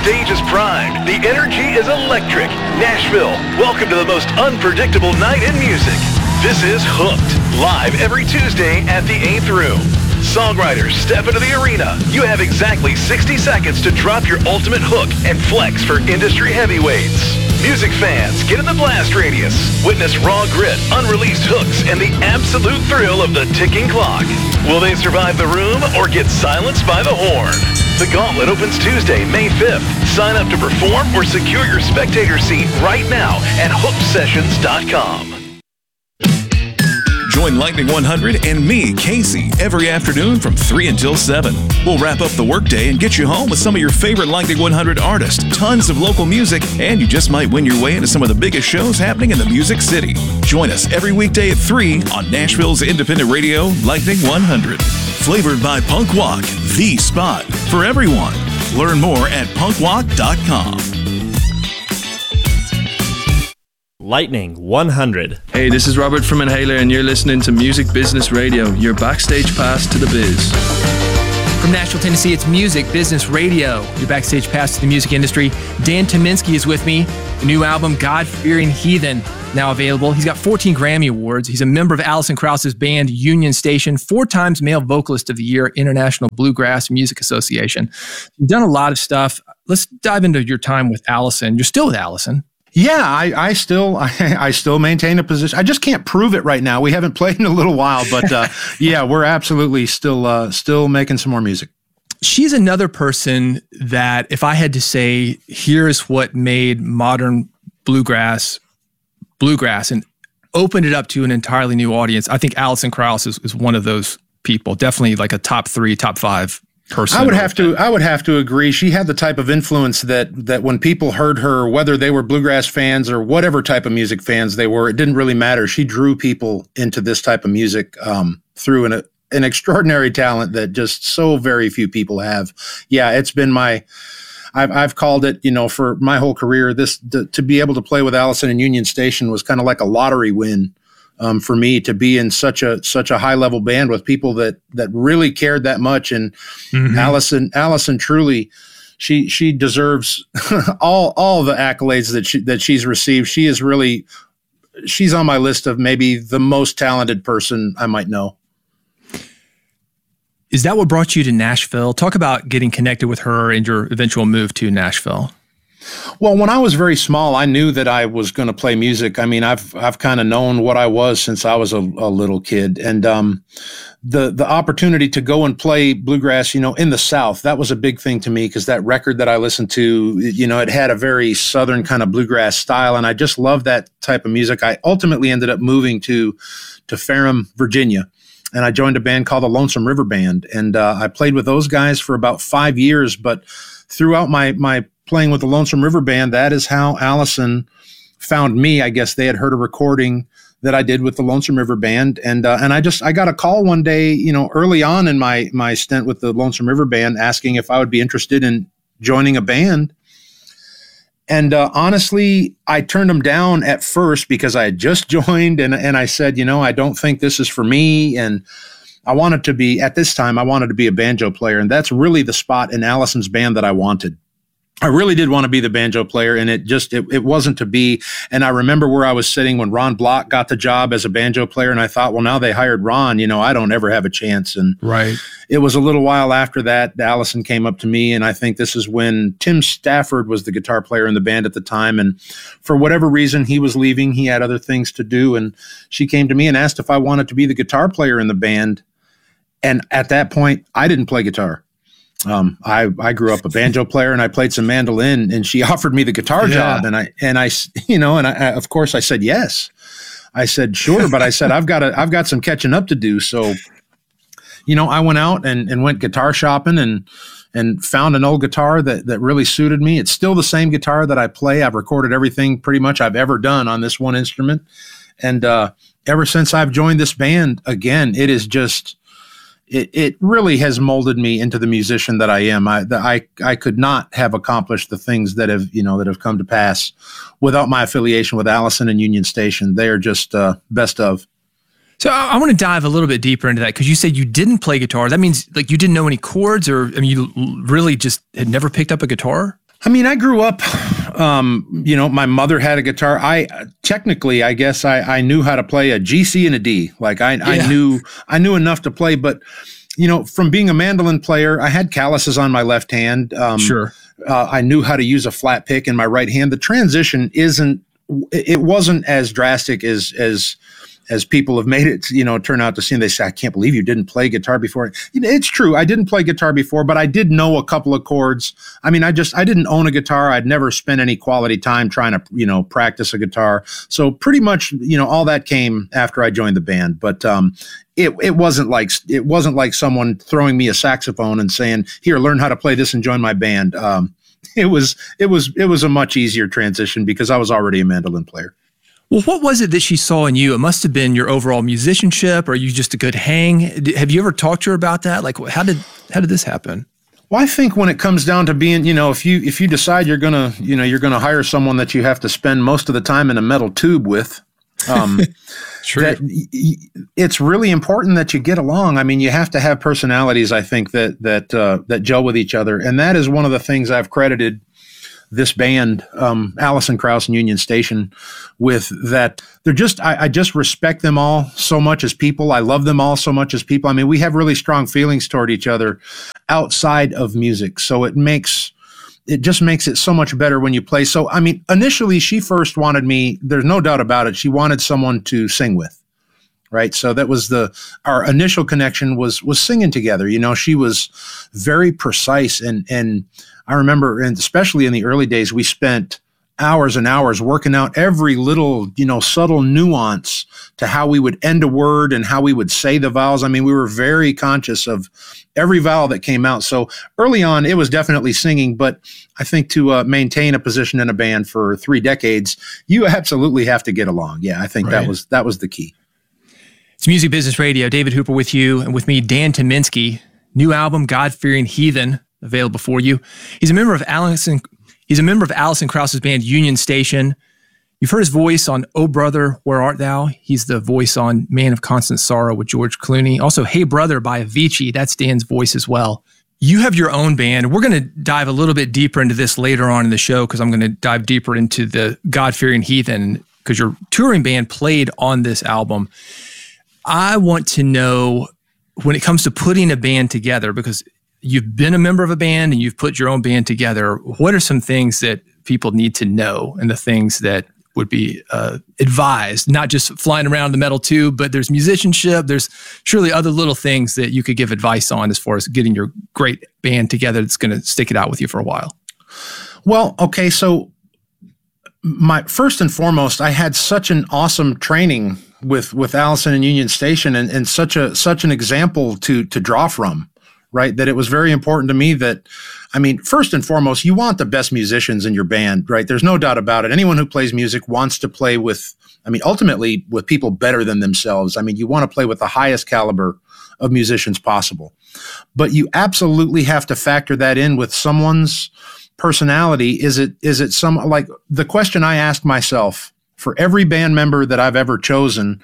stage is primed. The energy is electric. Nashville, welcome to the most unpredictable night in music. This is Hooked, live every Tuesday at the 8th Room. Songwriters step into the arena. You have exactly 60 seconds to drop your ultimate hook and flex for industry heavyweights. Music fans, get in the blast radius. Witness raw grit, unreleased hooks, and the absolute thrill of the ticking clock. Will they survive the room or get silenced by the horn? The Gauntlet opens Tuesday, May 5th. Sign up to perform or secure your spectator seat right now at hooksessions.com. Join Lightning 100 and me, Casey, every afternoon from 3 until 7. We'll wrap up the workday and get you home with some of your favorite Lightning 100 artists, tons of local music, and you just might win your way into some of the biggest shows happening in the Music City. Join us every weekday at 3 on Nashville's independent radio, Lightning 100. Flavored by Punk Walk, the spot for everyone. Learn more at punkwalk.com. Lightning 100. Hey, this is Robert from Inhaler, and you're listening to Music Business Radio, your backstage pass to the biz. From Nashville, Tennessee, it's Music Business Radio, your backstage pass to the music industry. Dan Tominski is with me. The new album, God-Fearing Heathen, now available. He's got 14 Grammy Awards. He's a member of Alison Krauss's band, Union Station, 4 times Male Vocalist of the Year, International Bluegrass Music Association. You've done a lot of stuff. Let's dive into your time with Alison. You're still with Alison. Yeah, I still maintain a position. I just can't prove it right now. We haven't played in a little while, but yeah, we're absolutely still making some more music. She's another person that if I had to say, here's what made modern bluegrass and opened it up to an entirely new audience, I think Alison Krauss is one of those people. Definitely like a top 3, top 5 person. I would have to agree. She had the type of influence that when people heard her, whether they were bluegrass fans or whatever type of music fans they were, it didn't really matter. She drew people into this type of music through an extraordinary talent that just so very few people have. Yeah, it's been I've called it, for my whole career, to be able to play with Alison and Union Station was kind of like a lottery win. For me to be in such a high level band with people that really cared that much, and Alison truly, she deserves all the accolades that she's received. She's on my list of maybe the most talented person I might know. Is that what brought you to Nashville? Talk about getting connected with her and your eventual move to Nashville. Well, when I was very small, I knew that I was going to play music. I mean, I've kind of known what I was since I was a little kid, and the opportunity to go and play bluegrass, in the South, that was a big thing to me because that record that I listened to, it had a very Southern kind of bluegrass style, and I just loved that type of music. I ultimately ended up moving to Ferrum, Virginia, and I joined a band called the Lonesome River Band, and I played with those guys for about 5 years. But throughout my playing with the Lonesome River Band, that is how Alison found me. I guess they had heard a recording that I did with the Lonesome River Band, and I got a call one day, early on in my stint with the Lonesome River Band, asking if I would be interested in joining a band. And honestly, I turned them down at first because I had just joined, and I said, I don't think this is for me, and at this time I wanted to be a banjo player, and that's really the spot in Alison's band that I wanted. I really did want to be the banjo player, and it wasn't to be. And I remember where I was sitting when Ron Block got the job as a banjo player, and I thought, well, now they hired Ron, I don't ever have a chance. And right. It was a little while after that, Alison came up to me, and I think this is when Tim Stafford was the guitar player in the band at the time. And for whatever reason, he was leaving. He had other things to do, and she came to me and asked if I wanted to be the guitar player in the band. And at that point, I didn't play guitar. I grew up a banjo player, and I played some mandolin, and she offered me the guitar job. And I of course I said yes. I said, sure. But I said, I've got some catching up to do. So, I went out and went guitar shopping and found an old guitar that really suited me. It's still the same guitar that I play. I've recorded everything pretty much I've ever done on this one instrument. And, ever since I've joined this band, again, it is just, It really has molded me into the musician that I am. I could not have accomplished the things that have come to pass without my affiliation with Alison and Union Station. They are just best of. So I want to dive a little bit deeper into that because you said you didn't play guitar. That means like you didn't know any chords, or you really just had never picked up a guitar? I mean, I grew up, my mother had a guitar. I guess I knew how to play a G, C, and a D. Like I knew enough to play, but from being a mandolin player, I had calluses on my left hand. Sure. I knew how to use a flat pick in my right hand. The transition wasn't as drastic as people have made it, turn out to see. And they say, I can't believe you didn't play guitar before. It's true. I didn't play guitar before, but I did know a couple of chords. I mean, I didn't own a guitar. I'd never spent any quality time trying to, practice a guitar. So pretty much, all that came after I joined the band. But it wasn't like someone throwing me a saxophone and saying, here, learn how to play this and join my band. It was a much easier transition because I was already a mandolin player. Well, what was it that she saw in you? It must have been your overall musicianship, or you just a good hang. Have you ever talked to her about that? Like, how did this happen? Well, I think when it comes down to being, if you decide you're gonna hire someone that you have to spend most of the time in a metal tube with, True. That it's really important that you get along. I mean, you have to have personalities, I think, that gel with each other, and that is one of the things I've credited this band, Alison Krauss and Union Station, with. That they're just, I just respect them all so much as people. I love them all so much as people. I mean, we have really strong feelings toward each other outside of music. So it just makes it so much better when you play. So, I mean, initially she first wanted me, there's no doubt about it, she wanted someone to sing with. Right. So that was our initial connection was singing together. She was very precise. And I remember, and especially in the early days, we spent hours and hours working out every little, subtle nuance to how we would end a word and how we would say the vowels. I mean, we were very conscious of every vowel that came out. So early on, it was definitely singing. But I think to maintain a position in a band for 3 decades, you absolutely have to get along. Yeah, I think right. that was the key. It's Music Business Radio. David Hooper with you, and with me, Dan Tyminski. New album, God-Fearing Heathen, available for you. He's a member of Alison Krauss's band, Union Station. You've heard his voice on Oh Brother, Where Art Thou? He's the voice on Man of Constant Sorrow with George Clooney. Also, Hey Brother by Avicii. That's Dan's voice as well. You have your own band. We're going to dive a little bit deeper into this later on in the show because I'm going to dive deeper into the God-Fearing Heathen because your touring band played on this album. I want to know, when it comes to putting a band together, because you've been a member of a band and you've put your own band together, what are some things that people need to know and the things that would be advised, not just flying around the metal tube, but there's musicianship, there's surely other little things that you could give advice on as far as getting your great band together that's going to stick it out with you for a while? Well, okay, so first and foremost, I had such an awesome training with Alison and Union Station and such an example to draw from, right? That it was very important to me that, I mean, first and foremost, you want the best musicians in your band, right? There's no doubt about it. Anyone who plays music wants to play with, ultimately with people better than themselves. I mean, you want to play with the highest caliber of musicians possible, but you absolutely have to factor that in with someone's personality. Is it like the question I ask myself for every band member that I've ever chosen,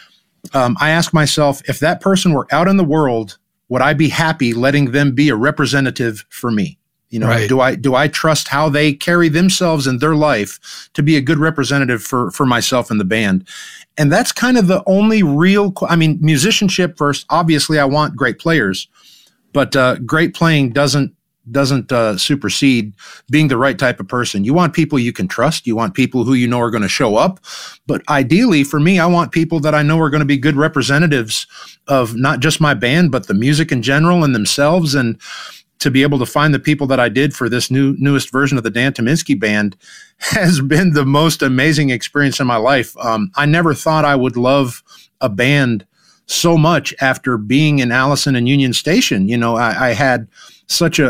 I ask myself, if that person were out in the world, would I be happy letting them be a representative for me? Right. Do I trust how they carry themselves in their life to be a good representative for myself and the band? And that's kind of the only real, musicianship first. Obviously, I want great players, but great playing doesn't supersede being the right type of person. You want people you can trust. You want people who are going to show up. But ideally, for me, I want people that I know are going to be good representatives of not just my band, but the music in general and themselves. And to be able to find the people that I did for this newest version of the Dan Tyminski Band has been the most amazing experience in my life. I never thought I would love a band so much after being in Alison and Union Station. I had such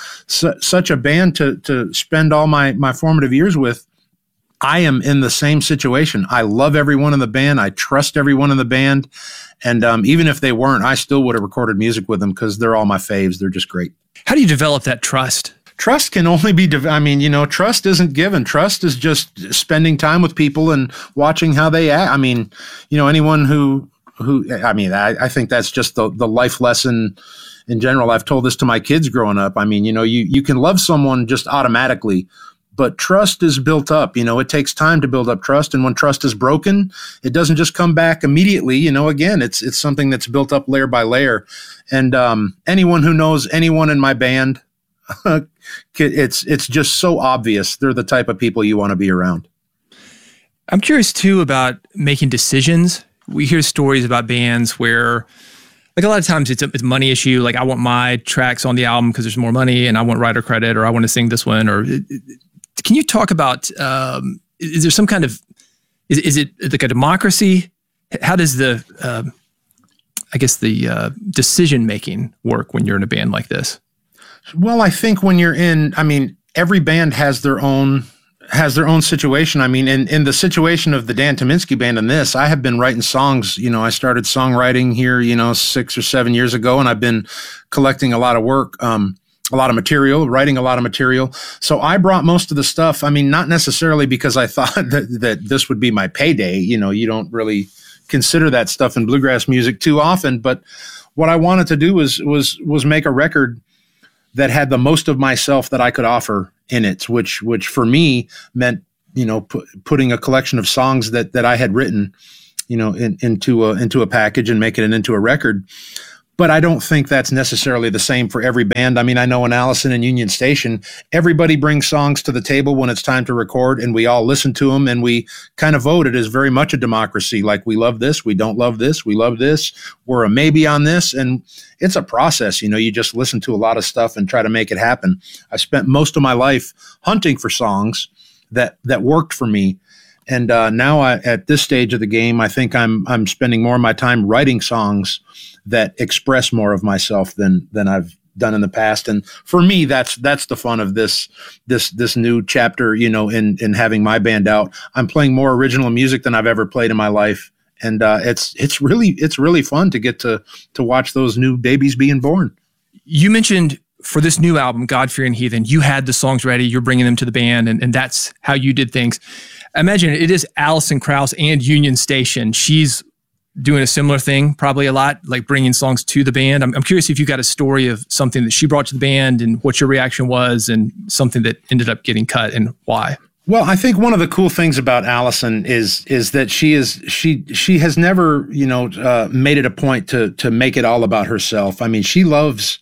a band to spend all my formative years with. I am in the same situation. I love everyone in the band. I trust everyone in the band. And even if they weren't, I still would have recorded music with them because they're all my faves. They're just great. How do you develop that trust? Trust can only be, trust isn't given. Trust is just spending time with people and watching how they act. Anyone who I think that's just the life lesson in general. I've told this to my kids growing up. I mean, you can love someone just automatically, but trust is built up. It takes time to build up trust. And when trust is broken, it doesn't just come back immediately. Again, it's something that's built up layer by layer. And anyone who knows anyone in my band, it's just so obvious they're the type of people you want to be around. I'm curious too about making decisions. We hear stories about bands where, like, a lot of times it's a money issue. Like, I want my tracks on the album because there's more money, and I want writer credit, or I want to sing this one. Or can you talk about, is there some kind of, is it like a democracy? How does the decision-making work when you're in a band like this? Well, I think when you're every band has their own situation. I mean, in the situation of the Dan Tyminski Band and this, I have been writing songs. I started songwriting here, 6 or 7 years ago, and I've been collecting a lot of work, a lot of material, writing a lot of material. So I brought most of the stuff. I mean, not necessarily because I thought that this would be my payday. You don't really consider that stuff in bluegrass music too often. But what I wanted to do was make a record that had the most of myself that I could offer in it, which for me meant, putting a collection of songs that I had written, into a package and making it into a record. But I don't think that's necessarily the same for every band. I mean, I know in Allison and Union Station, everybody brings songs to the table when it's time to record, and we all listen to them, and we kind of vote. It is very much a democracy. Like, we love this, we don't love this, we love this, we're a maybe on this. And it's a process. You just listen to a lot of stuff and try to make it happen. I spent most of my life hunting for songs that worked for me. And now at this stage of the game, I think I'm spending more of my time writing songs that express more of myself than I've done in the past. And for me, that's the fun of this new chapter, in having my band out. I'm playing more original music than I've ever played in my life. And it's really fun to get to watch those new babies being born. You mentioned for this new album, God-Fearing Heathen, you had the songs ready, you're bringing them to the band, and that's how you did things. I imagine it is Alison Krauss and Union Station. She's doing a similar thing, probably a lot, like bringing songs to the band. I'm curious if you got a story of something that she brought to the band and what your reaction was, and something that ended up getting cut and why. Well, I think one of the cool things about Allison is that she has never, made it a point to make it all about herself. I mean, she loves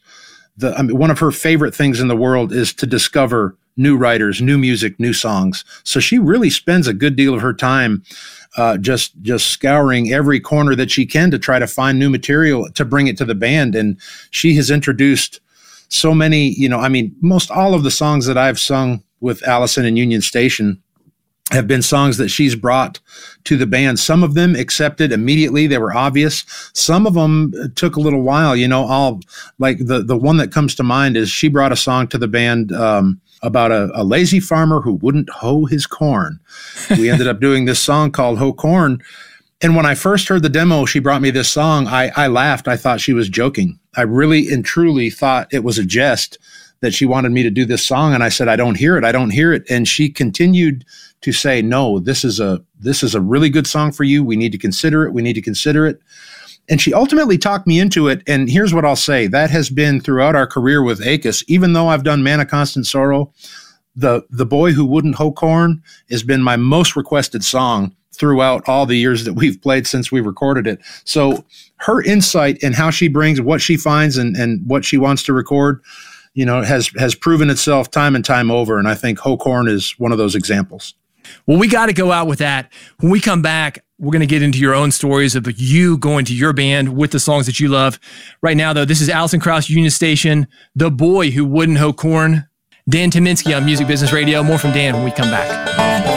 one of her favorite things in the world is to discover new writers, new music, new songs. So she really spends a good deal of her time just scouring every corner that she can to try to find new material to bring it to the band. And she has introduced so many, most all of the songs that I've sung with Allison and Union Station have been songs that she's brought to the band. Some of them accepted immediately. They were obvious. Some of them took a little while. Like the one that comes to mind is she brought a song to the band about a lazy farmer who wouldn't hoe his corn. We ended up doing this song called Hoe Corn. And when I first heard the demo, she brought me this song. I laughed. I thought she was joking. I really and truly thought it was a jest that she wanted me to do this song. And I said, I don't hear it. I don't hear it. And she continued to say, no, this is a really good song for you. We need to consider it. We need to consider it. And she ultimately talked me into it. And here's what I'll say. That has been throughout our career with ACUS. Even though I've done Man of Constant Sorrow, the Boy Who Wouldn't Hoe Corn has been my most requested song throughout all the years that we've played since we recorded it. So her insight in how she brings what she finds and what she wants to record, has proven itself time and time over. And I think Hoe Corn is one of those examples. Well, we got to go out with that. When we come back, we're going to get into your own stories of you going to your band with the songs that you love. Right now, though, this is Allison Krauss, Union Station, The Boy Who Wouldn't Hoe Corn. Dan Tyminski on Music Business Radio. More from Dan when we come back.